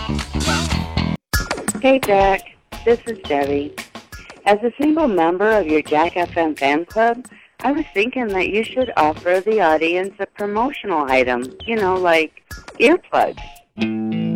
Hey Jack, this is Debbie. As a single member of your Jack FM fan club, I was thinking that you should offer the audience a promotional item, like earplugs.